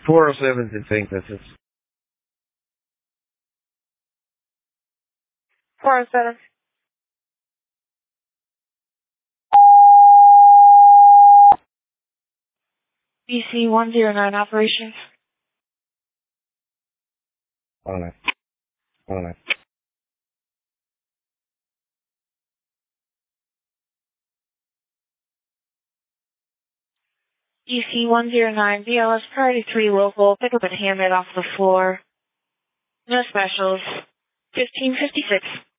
407 to St. Vincent. 407. BC 109 operations. Alright. Alright. BC 109, BLS Priority 3 local, pick up and hand it off the floor. No specials. 1556.